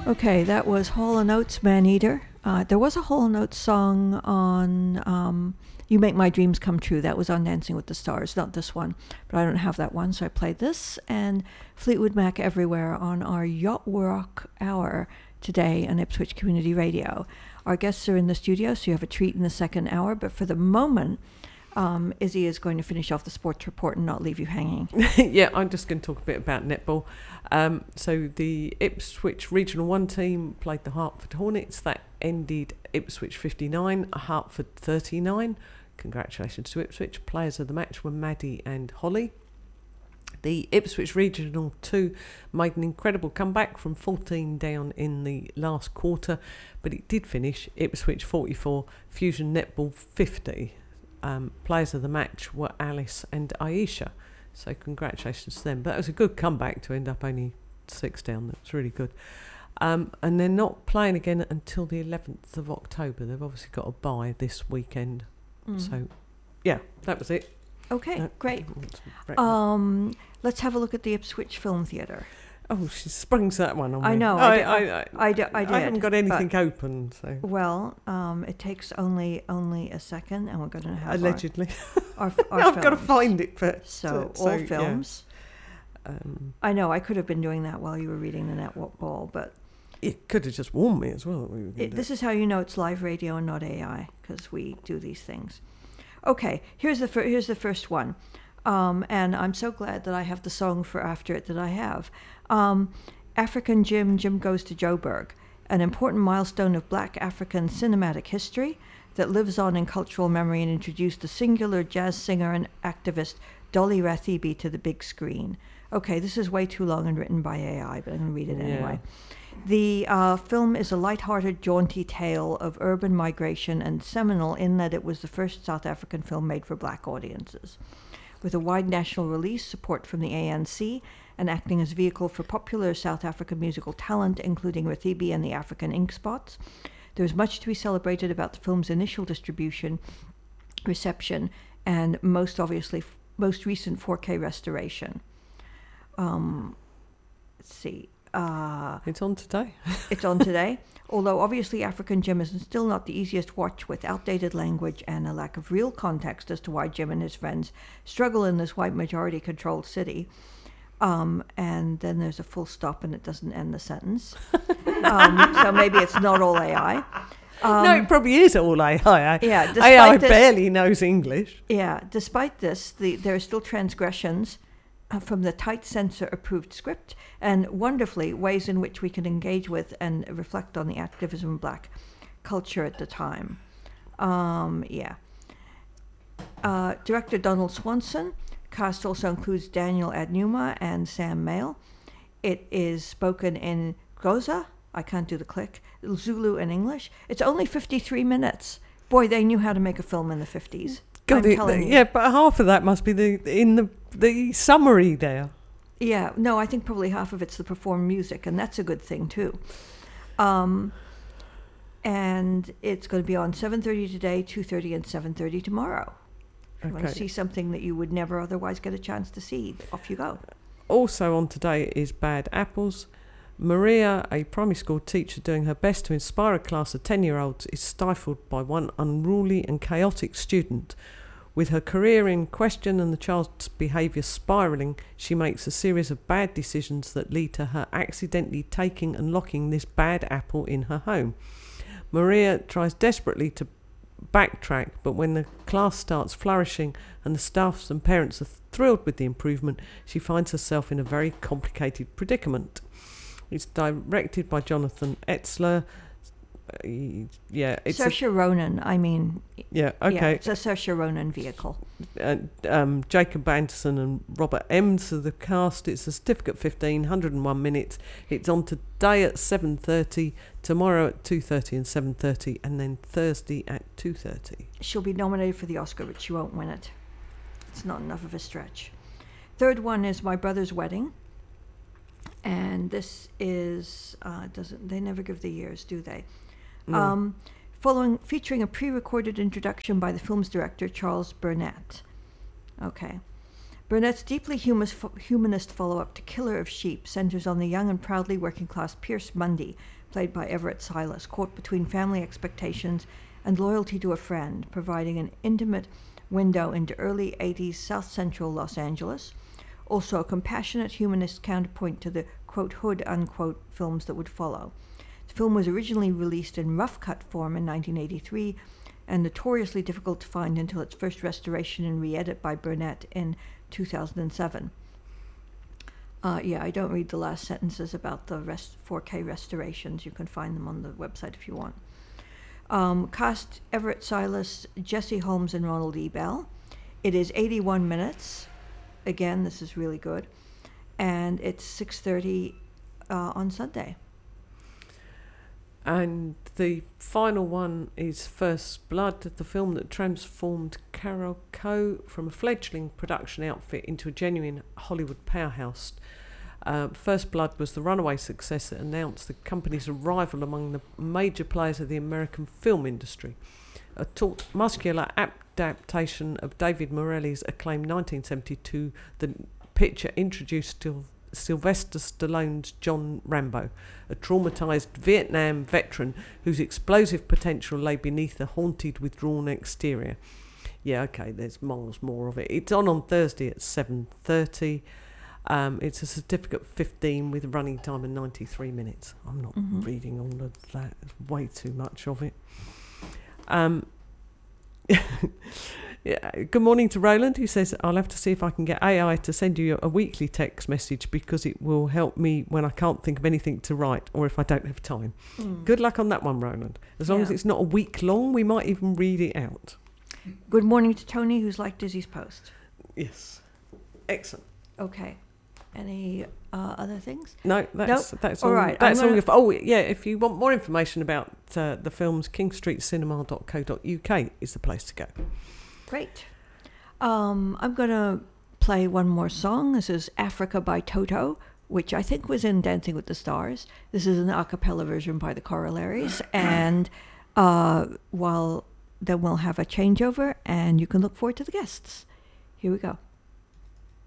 Okay, that was Hall & Oates' Man-Eater. There was a Hall & Oates song on You Make My Dreams Come True. That was on Dancing with the Stars, not this one. But I don't have that one, so I played this. And Fleetwood Mac Everywhere on our Yacht Rock Hour today on Ipswich Community Radio. Our guests are in the studio, so you have a treat in the second hour. But for the moment, Izzy is going to finish off the sports report and not leave you hanging. Yeah, I'm just going to talk a bit about netball. So the Ipswich Regional 1 team played the Hertford Hornets. That ended Ipswich 59, Hertford 39. Congratulations to Ipswich. Players of the match were Maddie and Holly. The Ipswich Regional 2 made an incredible comeback from 14 down in the last quarter, but it did finish Ipswich 44, Fusion Netball 50. Players of the match were Alice and Aisha, so congratulations to them. But it was a good comeback to end up only 6 down. That's really good. And they're not playing again until the 11th of October. They've obviously got a bye this weekend. So, yeah, that was it. Okay, great. Let's have a look at the Ipswich Film Theatre. Oh, she springs that one on me. I know. I did. I haven't got anything open, so. Well, it takes only a second, and we're going to have allegedly. Our I've films. got to find it first. So all films. Yeah. I know. I could have been doing that while you were reading the netball, but it could have just warned me as well. That we were this is how you know it's live radio and not AI, because we do these things. Okay, here's the first one. And I'm so glad that I have the song for after it that I have. African Jim Goes to Joburg, an important milestone of Black African cinematic history that lives on in cultural memory and introduced the singular jazz singer and activist Dolly Rathibi to the big screen. Okay, this is way too long and written by AI, but I'm going to read it anyway. The film is a light-hearted, jaunty tale of urban migration and seminal in that it was the first South African film made for Black audiences. With a wide national release, support from the ANC, and acting as vehicle for popular South African musical talent, including Rathibi and the African Ink Spots, there is much to be celebrated about the film's initial distribution, reception, and most recent 4K restoration. Let's see. It's on today. It's on today. Although obviously African Jim is still not the easiest watch, with outdated language and a lack of real context as to why Jim and his friends struggle in this white majority controlled city. And then there's a full stop and it doesn't end the sentence. So maybe it's not all AI. No, it probably is all AI. Yeah, AI barely knows English. Yeah, despite this, there are still transgressions from the tight censor-approved script, and wonderfully ways in which we can engage with and reflect on the activism of Black culture at the time. Director Donald Swanson. Cast also includes Daniel Adnuma and Sam Mail. It is spoken in Xhosa, I can't do the click, Zulu and English. It's only 53 minutes. Boy, they knew how to make a film in the 50s. God, yeah, but half of that must be in the summary there. Yeah, no, I think probably half of it's the performed music, and that's a good thing too. And it's going to be on 7:30 today, 2:30, and 7:30 tomorrow. If you want to see something that you would never otherwise get a chance to see, off you go. Also on today is Bad Apples. Maria, a primary school teacher doing her best to inspire a class of 10-year-olds, is stifled by one unruly and chaotic student. With her career in question and the child's behaviour spiralling, she makes a series of bad decisions that lead to her accidentally taking and locking this bad apple in her home. Maria tries desperately to backtrack, but when the class starts flourishing and the staff and parents are thrilled with the improvement, she finds herself in a very complicated predicament. It's directed by Jonathan Etzler. It's Saoirse Ronan, I mean. Yeah, okay. Yeah, it's a Saoirse Ronan vehicle. Jacob Anderson and Robert Ems are the cast. It's a Certificate 15, 101 minutes. It's on today at 7:30, tomorrow at 2:30 and 7:30, and then Thursday at 2:30. She'll be nominated for the Oscar, but she won't win it. It's not enough of a stretch. Third one is My Brother's Wedding. And this is, they never give the years, do they? No. Featuring a pre-recorded introduction by the film's director, Charles Burnett. Okay. Burnett's deeply humanist follow-up to Killer of Sheep centers on the young and proudly working-class Pierce Mundy, played by Everett Silas, caught between family expectations and loyalty to a friend, providing an intimate window into early 80s South Central Los Angeles, also a compassionate humanist counterpoint to the quote hood unquote films that would follow. The film was originally released in rough cut form in 1983 and notoriously difficult to find until its first restoration and re-edit by Burnett in 2007. I don't read the last sentences about the 4K restorations. You can find them on the website if you want. Cast Everett Silas, Jesse Holmes, and Ronald E. Bell. It is 81 minutes. Again, this is really good. And it's 6:30 on Sunday. And the final one is First Blood, the film that transformed Carolco from a fledgling production outfit into a genuine Hollywood powerhouse. First Blood was the runaway success that announced the company's arrival among the major players of the American film industry. A taut, muscular adaptation of David Morelli's acclaimed 1972, the picture introduced Sylvester Stallone's John Rambo, a traumatised Vietnam veteran whose explosive potential lay beneath a haunted, withdrawn exterior. Yeah, okay, there's miles more of it. It's on Thursday at 7:30. It's a certificate 15 with a running time of 93 minutes. I'm not reading all of that. It's way too much of it. Yeah. Good morning to Roland, who says, I'll have to see if I can get AI to send you a weekly text message because it will help me when I can't think of anything to write or if I don't have time. Good luck on that one, Roland. As long as it's not a week long, we might even read it out. Good morning to Tony, who's liked Dizzy's post. Yes. Excellent. Okay. Any other things? No, that's all. All right. That's all. If you want more information about the films, kingstreetcinema.co.uk is the place to go. Great. I'm going to play one more song. This is Africa by Toto, which I think was in Dancing with the Stars. This is an a cappella version by the Corollaries. And then we'll have a changeover, and you can look forward to the guests. Here we go.